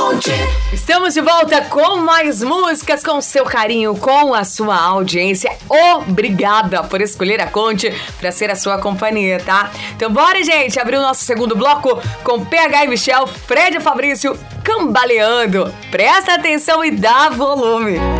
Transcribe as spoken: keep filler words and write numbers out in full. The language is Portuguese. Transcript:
Conte. Estamos de volta com mais músicas, com seu carinho, com a sua audiência. Obrigada por escolher a Conte para ser a sua companhia, tá? Então bora, gente, abrir o nosso segundo bloco com P H e Michel, Fred e Fabrício, Cambaleando. Presta atenção e dá volume.